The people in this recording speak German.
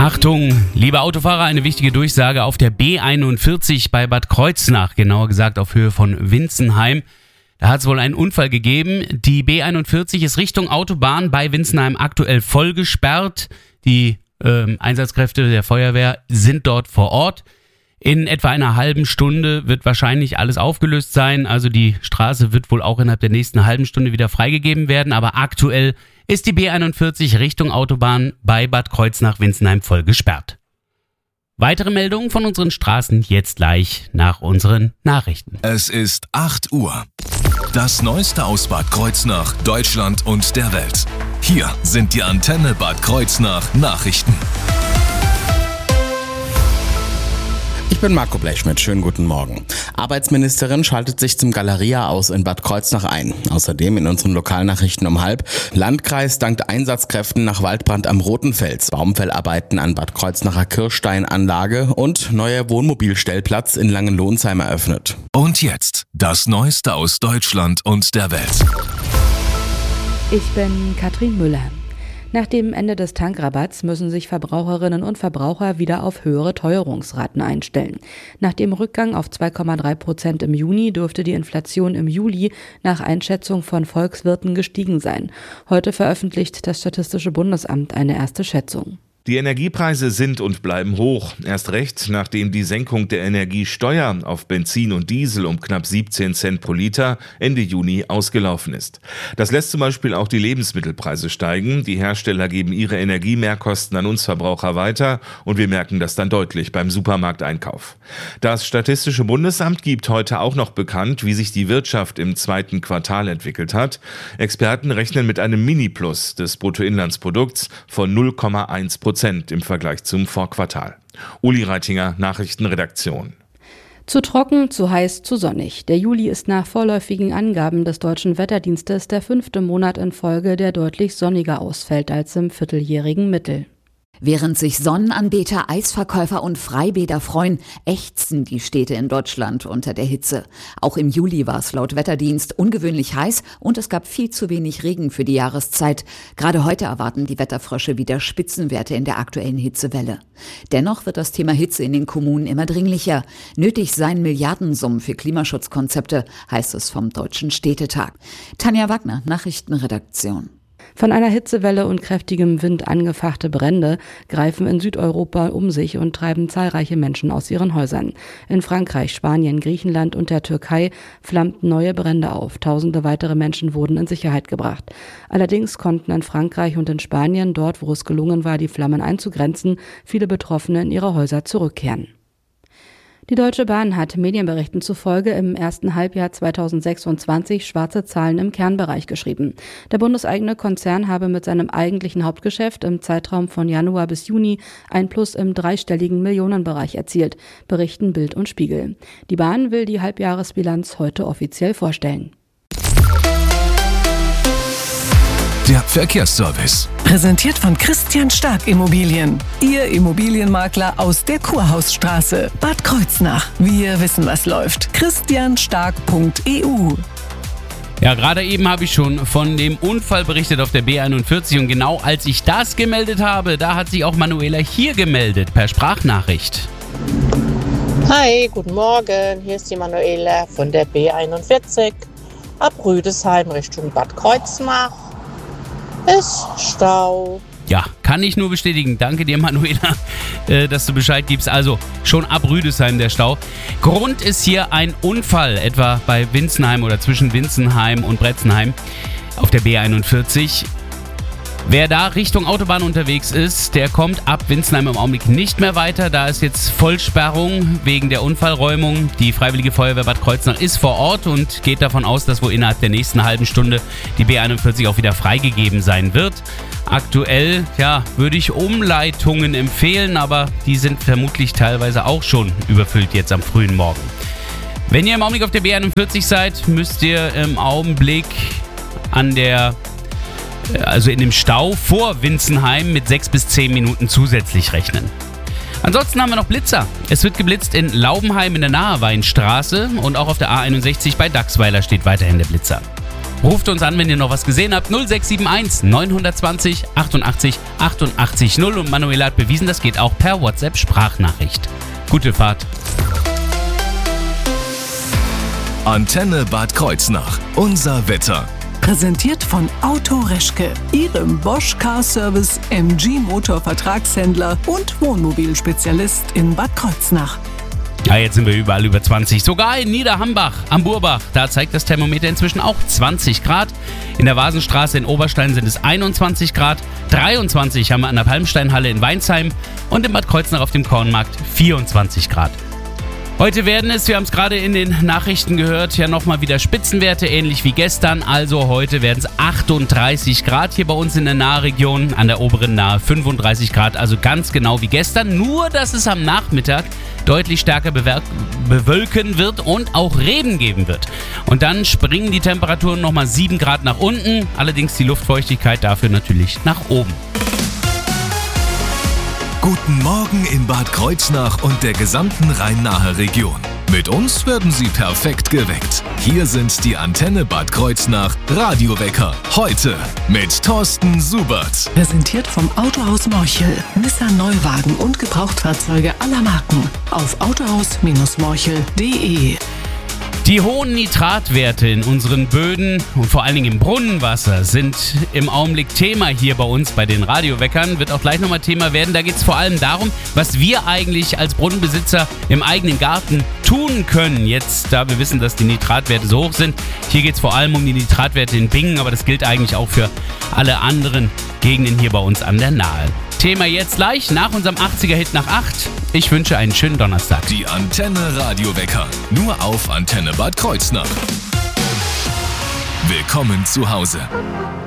Achtung, liebe Autofahrer, eine wichtige Durchsage auf der B41 bei Bad Kreuznach, genauer gesagt auf Höhe von Winzenheim. Da hat es wohl einen Unfall gegeben. Die B41 ist Richtung Autobahn bei Winzenheim aktuell voll gesperrt. Die Einsatzkräfte der Feuerwehr sind dort vor Ort. In etwa einer halben Stunde wird wahrscheinlich alles aufgelöst sein. Also die Straße wird wohl auch innerhalb der nächsten halben Stunde wieder freigegeben werden. Aber aktuell ist die B41 Richtung Autobahn bei Bad Kreuznach-Winzenheim voll gesperrt. Weitere Meldungen von unseren Straßen jetzt gleich nach unseren Nachrichten. Es ist 8 Uhr. Das Neueste aus Bad Kreuznach, Deutschland und der Welt. Hier sind die Antenne Bad Kreuznach Nachrichten. Ich bin Marco Blechschmidt, schönen guten Morgen. Arbeitsministerin schaltet sich zum Galeria aus in Bad Kreuznach ein. Außerdem in unseren Lokalnachrichten um 12:30. Landkreis dankt Einsatzkräften nach Waldbrand am Rotenfels. Baumfellarbeiten an Bad Kreuznacher Kirchsteinanlage und neuer Wohnmobilstellplatz in Langenlohnsheim eröffnet. Und jetzt das Neueste aus Deutschland und der Welt. Ich bin Katrin Müller. Nach dem Ende des Tankrabatts müssen sich Verbraucherinnen und Verbraucher wieder auf höhere Teuerungsraten einstellen. Nach dem Rückgang auf 2,3% im Juni dürfte die Inflation im Juli nach Einschätzung von Volkswirten gestiegen sein. Heute veröffentlicht das Statistische Bundesamt eine erste Schätzung. Die Energiepreise sind und bleiben hoch. Erst recht, nachdem die Senkung der Energiesteuer auf Benzin und Diesel um knapp 17 Cent pro Liter Ende Juni ausgelaufen ist. Das lässt zum Beispiel auch die Lebensmittelpreise steigen. Die Hersteller geben ihre Energiemehrkosten an uns Verbraucher weiter und wir merken das dann deutlich beim Supermarkteinkauf. Das Statistische Bundesamt gibt heute auch noch bekannt, wie sich die Wirtschaft im zweiten Quartal entwickelt hat. Experten rechnen mit einem Mini-Plus des Bruttoinlandsprodukts von 0,1% im Vergleich zum Vorquartal. Uli Reitinger, Nachrichtenredaktion. Zu trocken, zu heiß, zu sonnig. Der Juli ist nach vorläufigen Angaben des Deutschen Wetterdienstes der 5. Monat in Folge, der deutlich sonniger ausfällt als im vierteljährigen Mittel. Während sich Sonnenanbeter, Eisverkäufer und Freibäder freuen, ächzen die Städte in Deutschland unter der Hitze. Auch im Juli war es laut Wetterdienst ungewöhnlich heiß und es gab viel zu wenig Regen für die Jahreszeit. Gerade heute erwarten die Wetterfrösche wieder Spitzenwerte in der aktuellen Hitzewelle. Dennoch wird das Thema Hitze in den Kommunen immer dringlicher. Nötig seien Milliardensummen für Klimaschutzkonzepte, heißt es vom Deutschen Städtetag. Tanja Wagner, Nachrichtenredaktion. Von einer Hitzewelle und kräftigem Wind angefachte Brände greifen in Südeuropa um sich und treiben zahlreiche Menschen aus ihren Häusern. In Frankreich, Spanien, Griechenland und der Türkei flammten neue Brände auf. Tausende weitere Menschen wurden in Sicherheit gebracht. Allerdings konnten in Frankreich und in Spanien, dort wo es gelungen war, die Flammen einzugrenzen, viele Betroffene in ihre Häuser zurückkehren. Die Deutsche Bahn hat Medienberichten zufolge im ersten Halbjahr 2026 schwarze Zahlen im Kernbereich geschrieben. Der bundeseigene Konzern habe mit seinem eigentlichen Hauptgeschäft im Zeitraum von Januar bis Juni ein Plus im dreistelligen Millionenbereich erzielt, berichten Bild und Spiegel. Die Bahn will die Halbjahresbilanz heute offiziell vorstellen. Der Verkehrsservice. Präsentiert von Christian Stark Immobilien. Ihr Immobilienmakler aus der Kurhausstraße, Bad Kreuznach. Wir wissen, was läuft. christianstark.eu. Ja, gerade eben habe ich schon von dem Unfall berichtet auf der B41 und genau als ich das gemeldet habe, da hat sich auch Manuela hier gemeldet per Sprachnachricht. Hi, guten Morgen. Hier ist die Manuela von der B41 ab Rüdesheim Richtung Bad Kreuznach. Ist Stau. Ja, kann ich nur bestätigen. Danke dir, Manuela, dass du Bescheid gibst. Also, schon ab Rüdesheim der Stau. Grund ist hier ein Unfall, etwa bei Winzenheim oder zwischen Winzenheim und Bretzenheim auf der B41. Wer da Richtung Autobahn unterwegs ist, der kommt ab Winzenheim im Augenblick nicht mehr weiter. Da ist jetzt Vollsperrung wegen der Unfallräumung. Die Freiwillige Feuerwehr Bad Kreuznach ist vor Ort und geht davon aus, dass wohl innerhalb der nächsten halben Stunde die B41 auch wieder freigegeben sein wird. Aktuell, würde ich Umleitungen empfehlen, aber die sind vermutlich teilweise auch schon überfüllt jetzt am frühen Morgen. Wenn ihr im Augenblick auf der B41 seid, müsst ihr im Augenblick in dem Stau vor Winzenheim mit 6 bis 10 Minuten zusätzlich rechnen. Ansonsten haben wir noch Blitzer. Es wird geblitzt in Laubenheim in der Naherweinstraße und auch auf der A61 bei Dachsweiler steht weiterhin der Blitzer. Ruft uns an, wenn ihr noch was gesehen habt. 0671 920 88 88 0. Und Manuela hat bewiesen, das geht auch per WhatsApp-Sprachnachricht. Gute Fahrt. Antenne Bad Kreuznach. Unser Wetter. Präsentiert von Auto Reschke, Ihrem Bosch Car Service MG Motor Vertragshändler und Wohnmobilspezialist in Bad Kreuznach. Ja, jetzt sind wir überall über 20. Sogar in Niederhambach am Burbach. Da zeigt das Thermometer inzwischen auch 20 Grad. In der Vasenstraße in Oberstein sind es 21 Grad. 23 haben wir an der Palmsteinhalle in Weinsheim. Und in Bad Kreuznach auf dem Kornmarkt 24 Grad. Heute werden es, wir haben es gerade in den Nachrichten gehört, ja nochmal wieder Spitzenwerte, ähnlich wie gestern. Also heute werden es 38 Grad hier bei uns in der Nahregion, an der oberen Nahe 35 Grad, also ganz genau wie gestern. Nur, dass es am Nachmittag deutlich stärker bewölken wird und auch Regen geben wird. Und dann springen die Temperaturen nochmal 7 Grad nach unten, allerdings die Luftfeuchtigkeit dafür natürlich nach oben. Guten Morgen in Bad Kreuznach und der gesamten Rhein-Nahe Region. Mit uns werden Sie perfekt geweckt. Hier sind die Antenne Bad Kreuznach Radiowecker. Heute mit Thorsten Subert. Präsentiert vom Autohaus Morchel. Nissan Neuwagen und Gebrauchtfahrzeuge aller Marken. Auf autohaus-morchel.de. Die hohen Nitratwerte in unseren Böden und vor allen Dingen im Brunnenwasser sind im Augenblick Thema hier bei uns bei den Radioweckern. Wird auch gleich nochmal Thema werden. Da geht es vor allem darum, was wir eigentlich als Brunnenbesitzer im eigenen Garten tun können. Jetzt, da wir wissen, dass die Nitratwerte so hoch sind. Hier geht es vor allem um die Nitratwerte in Bingen, aber das gilt eigentlich auch für alle anderen Gegenden hier bei uns an der Nahe. Thema jetzt gleich nach unserem 80er-Hit nach 8. Ich wünsche einen schönen Donnerstag. Die Antenne Radiowecker. Nur auf Antenne Bad Kreuznach. Willkommen zu Hause.